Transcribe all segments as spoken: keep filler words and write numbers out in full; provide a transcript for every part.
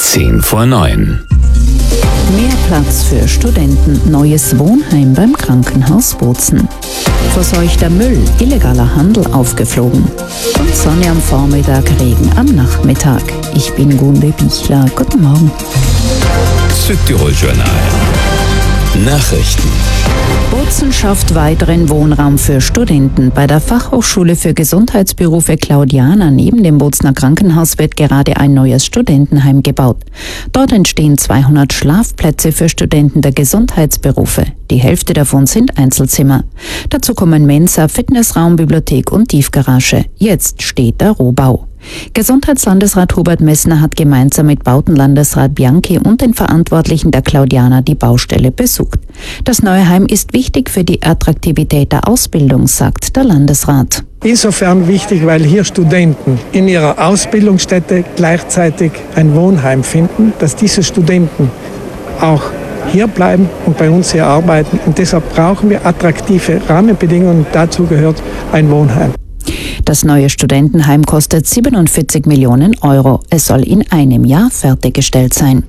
zehn vor neun. Mehr Platz für Studenten, neues Wohnheim beim Krankenhaus Bozen. Verseuchter Müll, illegaler Handel aufgeflogen. Und Sonne am Vormittag, Regen am Nachmittag. Ich bin Gunde Bichler. Guten Morgen. Südtirol-Journal. Nachrichten. Bozen schafft weiteren Wohnraum für Studenten. Bei der Fachhochschule für Gesundheitsberufe Claudiana neben dem Bozener Krankenhaus wird gerade ein neues Studentenheim gebaut. Dort entstehen zweihundert Schlafplätze für Studenten der Gesundheitsberufe. Die Hälfte davon sind Einzelzimmer. Dazu kommen Mensa, Fitnessraum, Bibliothek und Tiefgarage. Jetzt steht der Rohbau. Gesundheitslandesrat Hubert Messner hat gemeinsam mit Bautenlandesrat Bianchi und den Verantwortlichen der Claudiana die Baustelle besucht. Das neue Heim ist wichtig für die Attraktivität der Ausbildung, sagt der Landesrat. Insofern wichtig, weil hier Studenten in ihrer Ausbildungsstätte gleichzeitig ein Wohnheim finden, dass diese Studenten auch hier bleiben und bei uns hier arbeiten. Und deshalb brauchen wir attraktive Rahmenbedingungen. Dazu gehört ein Wohnheim. Das neue Studentenheim kostet siebenundvierzig Millionen Euro. Es soll in einem Jahr fertiggestellt sein.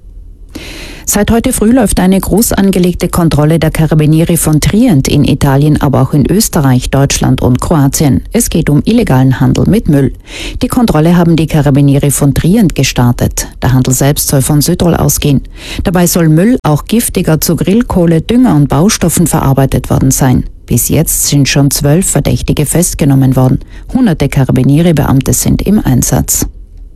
Seit heute früh läuft eine groß angelegte Kontrolle der Carabinieri von Trient in Italien, aber auch in Österreich, Deutschland und Kroatien. Es geht um illegalen Handel mit Müll. Die Kontrolle haben die Carabinieri von Trient gestartet. Der Handel selbst soll von Südtirol ausgehen. Dabei soll Müll, auch giftiger, zu Grillkohle, Dünger und Baustoffen verarbeitet worden sein. Bis jetzt sind schon zwölf Verdächtige festgenommen worden. Hunderte Carabinieri-Beamte sind im Einsatz.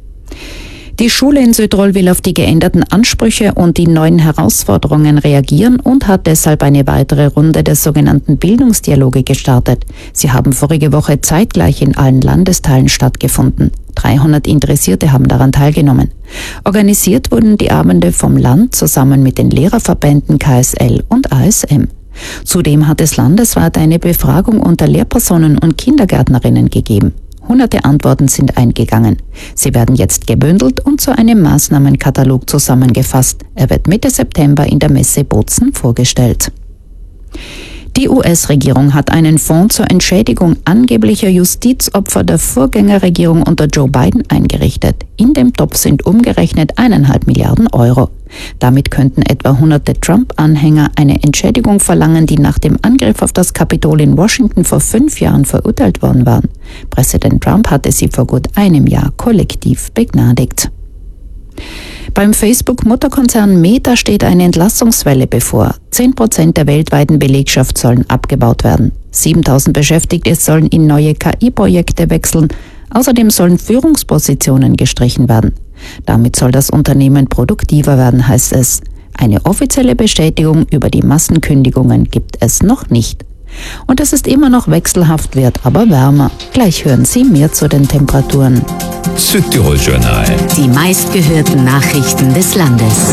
Die Schule in Südtirol will auf die geänderten Ansprüche und die neuen Herausforderungen reagieren und hat deshalb eine weitere Runde der sogenannten Bildungsdialoge gestartet. Sie haben vorige Woche zeitgleich in allen Landesteilen stattgefunden. dreihundert Interessierte haben daran teilgenommen. Organisiert wurden die Abende vom Land zusammen mit den Lehrerverbänden K S L und A S M. Zudem hat es landesweit eine Befragung unter Lehrpersonen und Kindergärtnerinnen gegeben. Hunderte Antworten sind eingegangen. Sie werden jetzt gebündelt und zu einem Maßnahmenkatalog zusammengefasst. Er wird Mitte September in der Messe Bozen vorgestellt. Die U S-Regierung hat einen Fonds zur Entschädigung angeblicher Justizopfer der Vorgängerregierung unter Joe Biden eingerichtet. In dem Topf sind umgerechnet eineinhalb Milliarden Euro. Damit könnten etwa hunderte Trump-Anhänger eine Entschädigung verlangen, die nach dem Angriff auf das Kapitol in Washington vor fünf Jahren verurteilt worden waren. Präsident Trump hatte sie vor gut einem Jahr kollektiv begnadigt. Beim Facebook-Mutterkonzern Meta steht eine Entlassungswelle bevor. Zehn Prozent der weltweiten Belegschaft sollen abgebaut werden. siebentausend Beschäftigte sollen in neue K I-Projekte wechseln. Außerdem sollen Führungspositionen gestrichen werden. Damit soll das Unternehmen produktiver werden, heißt es. Eine offizielle Bestätigung über die Massenkündigungen gibt es noch nicht. Und es ist immer noch wechselhaft, wird aber wärmer. Gleich hören Sie mehr zu den Temperaturen. Südtirol-Journal. Die meistgehörten Nachrichten des Landes.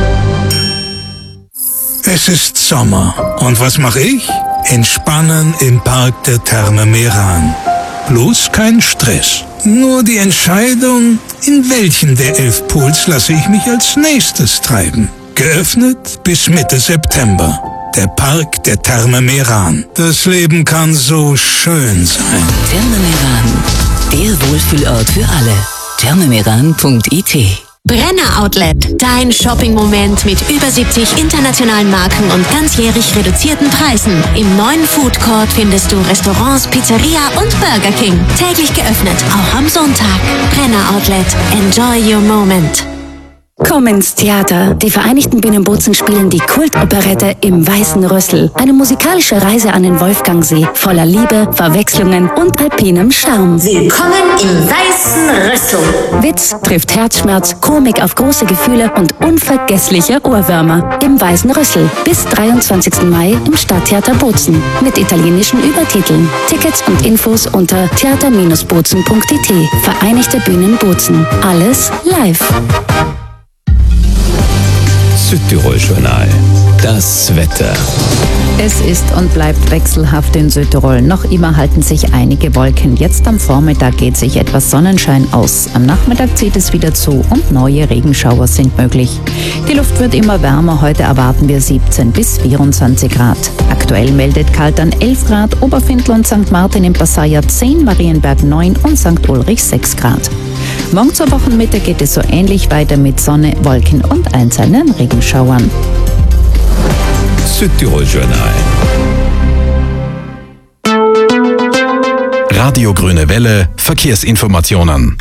Es ist Sommer. Und was mache ich? Entspannen im Park der Therme Meran. Bloß kein Stress. Nur die Entscheidung, in welchen der elf Pools lasse ich mich als nächstes treiben. Geöffnet bis Mitte September. Der Park der Therme Meran. Das Leben kann so schön sein. Therme Meran, der Wohlfühlort für alle. therme meran punkt I T. Brenner Outlet, dein Shopping-Moment mit über siebzig internationalen Marken und ganzjährig reduzierten Preisen. Im neuen Food Court findest du Restaurants, Pizzeria und Burger King. Täglich geöffnet, auch am Sonntag. Brenner Outlet, enjoy your moment. Komm ins Theater. Die Vereinigten Bühnen Bozen spielen die Kultoperette Im Weißen Rüssel. Eine musikalische Reise an den Wolfgangsee, voller Liebe, Verwechslungen und alpinem Charme. Willkommen im Weißen Rüssel. Witz trifft Herzschmerz, Komik auf große Gefühle und unvergessliche Ohrwürmer. Im Weißen Rüssel. Bis dreiundzwanzigsten Mai im Stadttheater Bozen. Mit italienischen Übertiteln. Tickets und Infos unter theater Bindestrich bozen punkt I T. Vereinigte Bühnen Bozen. Alles live. Südtirol-Journal. Das Wetter. Es ist und bleibt wechselhaft in Südtirol. Noch immer halten sich einige Wolken. Jetzt am Vormittag geht sich etwas Sonnenschein aus. Am Nachmittag zieht es wieder zu und neue Regenschauer sind möglich. Die Luft wird immer wärmer. Heute erwarten wir siebzehn bis vierundzwanzig Grad. Aktuell meldet Kaltern elf Grad, Oberfindl und Sankt Martin im Passaier zehn, Marienberg neun und Sankt Ulrich sechs Grad. Morgen zur Wochenmitte geht es so ähnlich weiter mit Sonne, Wolken und einzelnen Regenschauern. Südtirol Journal. Radio Grüne Welle, Verkehrsinformationen.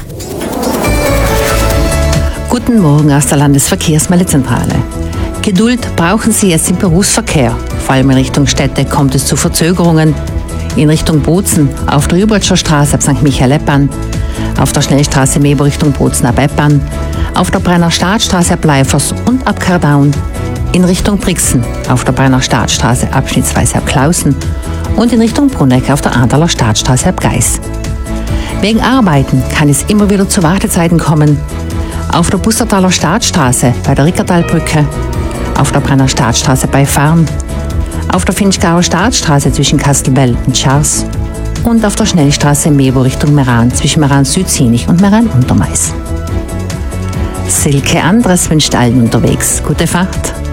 Guten Morgen aus der Landesverkehrsmeldezentrale. Geduld brauchen Sie jetzt im Berufsverkehr. Vor allem in Richtung Städte kommt es zu Verzögerungen. In Richtung Bozen auf der Übritzscher Straße ab Sankt Michael-Eppan, auf der Schnellstraße Mebo Richtung Bozen ab Eppan, auf der Brenner Staatsstraße ab Leifers und ab Kardaun, in Richtung Brixen auf der Brenner Staatsstraße abschnittsweise ab Klausen und in Richtung Brunneck auf der Anderler Staatsstraße ab Geis. Wegen Arbeiten kann es immer wieder zu Wartezeiten kommen. Auf der Bussertaler Staatsstraße bei der Rickertalbrücke, auf der Brenner Staatsstraße bei Farn, auf der Finchgauer Staatsstraße zwischen Kastelbell und Schars und auf der Schnellstraße Mebo Richtung Meran zwischen Meran Südsinich und Meran Untermeis. Silke Andres wünscht allen unterwegs gute Fahrt.